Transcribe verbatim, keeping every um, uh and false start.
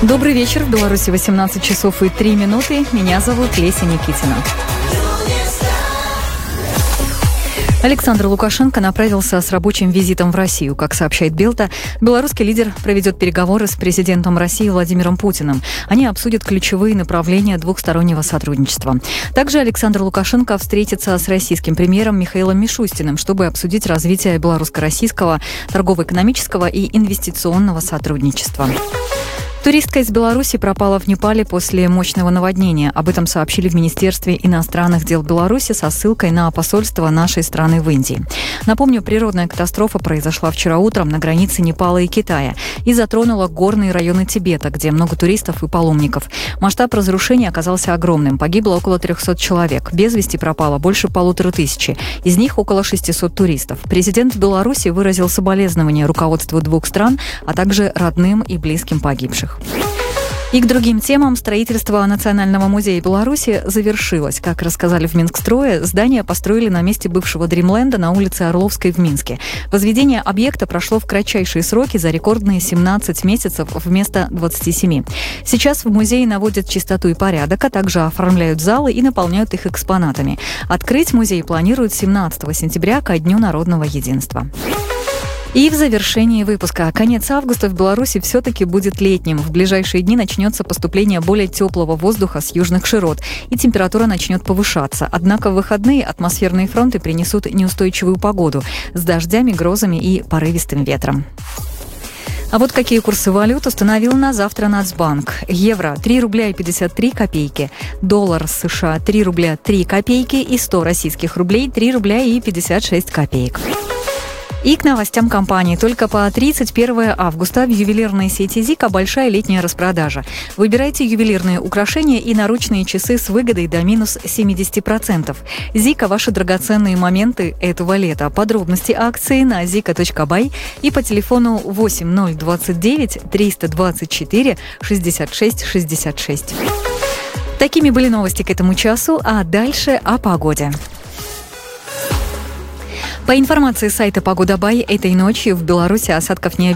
Добрый вечер. В Беларуси восемнадцать часов и три минуты. Меня зовут Леся Никитина. Александр Лукашенко направился с рабочим визитом в Россию. Как сообщает Белта, белорусский лидер проведет переговоры с президентом России Владимиром Путиным. Они обсудят ключевые направления двухстороннего сотрудничества. Также Александр Лукашенко встретится с российским премьером Михаилом Мишустиным, чтобы обсудить развитие белорусско-российского торгово-экономического и инвестиционного сотрудничества. Туристка из Беларуси пропала в Непале после мощного наводнения. Об этом сообщили в Министерстве иностранных дел Беларуси со ссылкой на посольство нашей страны в Индии. Напомню, природная катастрофа произошла вчера утром на границе Непала и Китая и затронула горные районы Тибета, где много туристов и паломников. Масштаб разрушений оказался огромным. Погибло около трехсот человек. Без вести пропало больше полутора тысячи. Из них около шестисот туристов. Президент Беларуси выразил соболезнования руководству двух стран, а также родным и близким погибших. И к другим темам. Строительство Национального музея Беларуси завершилось. Как рассказали в Минскстрое, здание построили на месте бывшего Дримленда на улице Орловской в Минске. Возведение объекта прошло в кратчайшие сроки за рекордные семнадцать месяцев вместо двадцати семи. Сейчас в музее наводят чистоту и порядок, а также оформляют залы и наполняют их экспонатами. Открыть музей планируют семнадцатого сентября ко Дню народного единства. И в завершении выпуска. Конец августа в Беларуси все-таки будет летним. В ближайшие дни начнется поступление более теплого воздуха с южных широт, и температура начнет повышаться. Однако в выходные атмосферные фронты принесут неустойчивую погоду с дождями, грозами и порывистым ветром. А вот какие курсы валют установил на завтра Нацбанк. Евро – три рубля и пятьдесят три копейки. Доллар США – три рубля три копейки. И сто российских рублей – три рубля и пятьдесят шесть копеек. И к новостям компании. Только по тридцать первого августа в ювелирной сети «Зика» большая летняя распродажа. Выбирайте ювелирные украшения и наручные часы с выгодой до минус семьдесят процентов. «Зика» – ваши драгоценные моменты этого лета. Подробности акции на зика точка бай и по телефону восемь ноль двадцать девять триста двадцать четыре шестьдесят шесть шестьдесят шесть. Такими были новости к этому часу, а дальше о погоде. По информации сайта «Погода.бай», этой ночью в Беларуси осадков не